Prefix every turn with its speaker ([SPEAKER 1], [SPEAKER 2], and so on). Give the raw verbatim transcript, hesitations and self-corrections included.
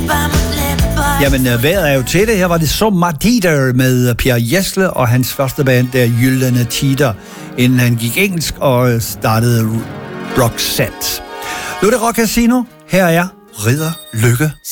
[SPEAKER 1] Jamen, vejret er jo til det. Her var det Sommer Tider med Pierre Jesle og hans første band, der Gyldne Tider, inden han gik engelsk og startede Roxette. Nu er det Rock Casino. Her er Ridder Lykke.